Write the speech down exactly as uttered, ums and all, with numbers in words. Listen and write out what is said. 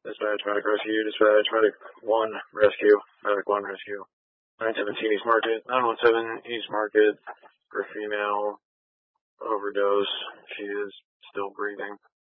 Dispatch, medic rescue, dispatch, medic one, rescue, medic one, rescue. nine seventeen East Market, nine one seven East Market for female overdose. She is still breathing.